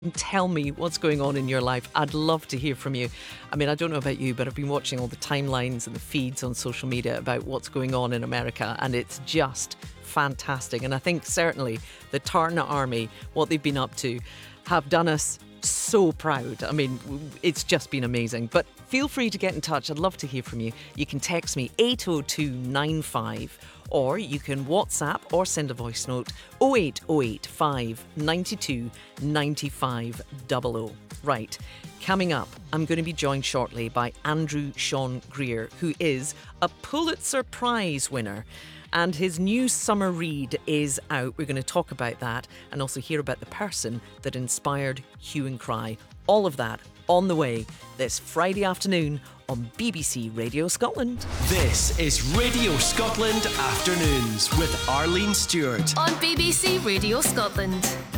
Tell me what's going on in your life. I'd love to hear from you. I mean, I don't know about you, but I've been watching all the timelines and the feeds on social media about what's going on in America, and it's just fantastic. And I think certainly the Tarna Army, what they've been up to, have done us so proud. I mean, it's just been amazing. But feel free to get in touch. I'd love to hear from you. You can text me 80295, or you can WhatsApp or send a voice note 08085 92 95 00. Right, coming up, I'm going to be joined shortly by Andrew Sean Greer, who is a Pulitzer Prize winner. And his new summer read is out. We're going to talk about that and also hear about the person that inspired Hue and Cry. All of that on the way this Friday afternoon on BBC Radio Scotland. This is Radio Scotland Afternoons with Arlene Stewart on BBC Radio Scotland.